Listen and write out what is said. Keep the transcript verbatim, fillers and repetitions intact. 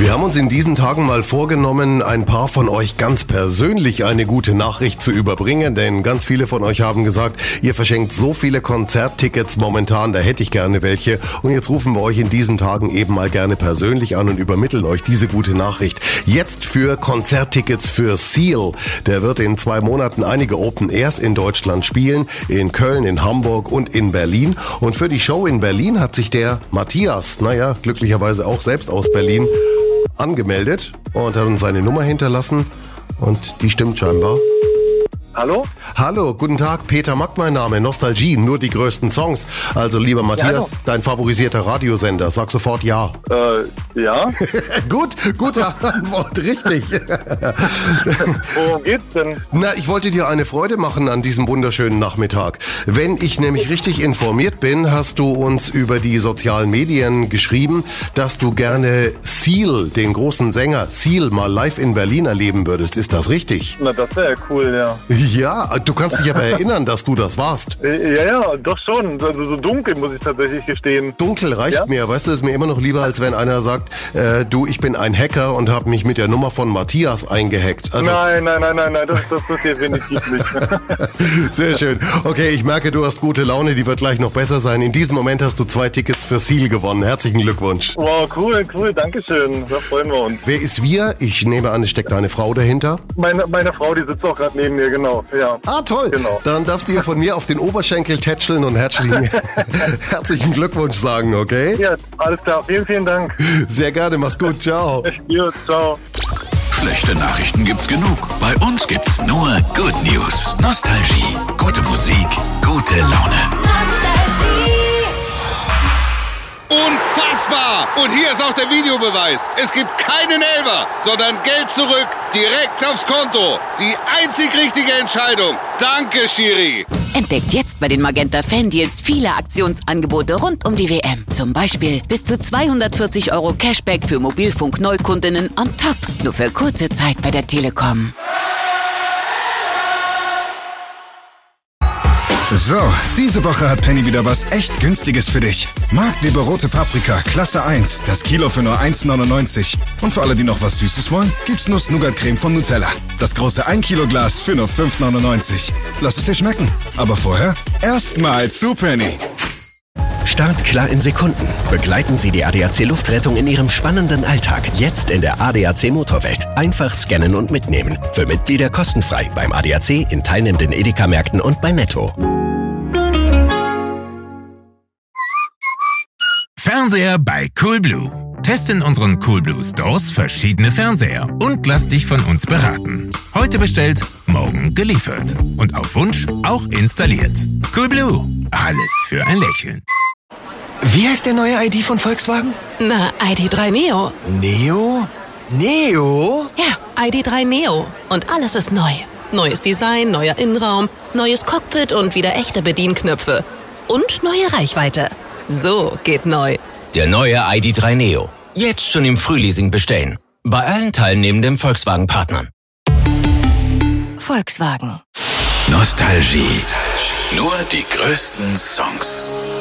Wir haben uns in diesen Tagen mal vorgenommen, ein paar von euch ganz persönlich eine gute Nachricht zu überbringen, denn ganz viele von euch haben gesagt, ihr verschenkt so viele Konzerttickets momentan, da hätte ich gerne welche. Und jetzt rufen wir euch in diesen Tagen eben mal gerne persönlich an und übermitteln euch diese gute Nachricht. Jetzt für Konzerttickets für Seal. Der wird in zwei Monaten einige Open Airs in Deutschland spielen, in Köln, in Hamburg und in Berlin. Und für die Show in Berlin hat sich der Matthias, naja, glücklicherweise auch selbst aus Berlin, angemeldet und hat uns seine Nummer hinterlassen und die stimmt scheinbar. Hallo? Hallo, guten Tag, Peter Mack mein Name, Nostalgie, nur die größten Songs. Also lieber Matthias, ja, dein favorisierter Radiosender, sag sofort ja. Äh, ja? Gut, gute Antwort, richtig. Worum geht's denn? Na, ich wollte dir eine Freude machen an diesem wunderschönen Nachmittag. Wenn ich nämlich richtig informiert bin, hast du uns über die sozialen Medien geschrieben, dass du gerne Seal, den großen Sänger Seal, mal live in Berlin erleben würdest. Ist das richtig? Na, das wäre cool, ja. Ja, du kannst dich aber erinnern, dass du das warst. Ja, ja, doch schon. Also so dunkel, muss ich tatsächlich gestehen. Dunkel reicht ja? mir. Weißt du, ist mir immer noch lieber, als wenn einer sagt, äh, du, ich bin ein Hacker und habe mich mit der Nummer von Matthias eingehackt. Also nein, nein, nein, nein, nein, das, das passiert definitiv nicht. Sehr schön. Okay, ich merke, du hast gute Laune, die wird gleich noch besser sein. In diesem Moment hast du zwei Tickets für Seal gewonnen. Herzlichen Glückwunsch. Wow, cool, cool, danke schön. Da freuen wir uns. Wer ist wir? Ich nehme an, es steckt eine Frau dahinter. Meine, meine Frau, die sitzt auch gerade neben mir, genau. Ja. Ah, toll. Genau. Dann darfst du ihr von mir auf den Oberschenkel tätscheln und herzlichen, herzlichen Glückwunsch sagen, okay? Ja, alles klar. Vielen, vielen Dank. Sehr gerne. Mach's gut. Ciao. Ja, ciao. Schlechte Nachrichten gibt's genug. Bei uns gibt's nur Good News. Nostalgie. Gute Musik. Gute Laune. Nostalgie. Unfassbar! Und hier ist auch der Videobeweis. Es gibt keinen Elfer, sondern Geld zurück, direkt aufs Konto. Die einzig richtige Entscheidung. Danke, Schiri. Entdeckt jetzt bei den Magenta Fan-Deals viele Aktionsangebote rund um die W M. Zum Beispiel bis zu zweihundertvierzig Euro Cashback für Mobilfunk-Neukundinnen on top. Nur für kurze Zeit bei der Telekom. So, diese Woche hat Penny wieder was echt Günstiges für dich. Marktliebe rote Paprika, Klasse eins, das Kilo für nur eins neunundneunzig. Und für alle, die noch was Süßes wollen, gibt's Nuss-Nougat-Creme von Nutella. Das große ein Kilo Glas für nur fünf neunundneunzig. Lass es dir schmecken. Aber vorher erstmal zu Penny. Start klar in Sekunden. Begleiten Sie die A D A C Luftrettung in Ihrem spannenden Alltag. Jetzt in der A D A C Motorwelt. Einfach scannen und mitnehmen. Für Mitglieder kostenfrei beim A D A C, in teilnehmenden Edeka-Märkten und bei Netto. Fernseher bei Coolblue. Teste in unseren Coolblue Stores verschiedene Fernseher und lass dich von uns beraten. Heute bestellt, morgen geliefert. Und auf Wunsch auch installiert. Coolblue. Alles für ein Lächeln. Wie heißt der neue I D von Volkswagen? Na, I D drei Neo. Neo? Neo? Ja, I D drei Neo. Und alles ist neu. Neues Design, neuer Innenraum, neues Cockpit und wieder echte Bedienknöpfe. Und neue Reichweite. So geht neu. Der neue I D drei Neo. Jetzt schon im Frühleasing bestellen. Bei allen teilnehmenden Volkswagen-Partnern. Volkswagen. Nostalgie. Nur die größten Songs.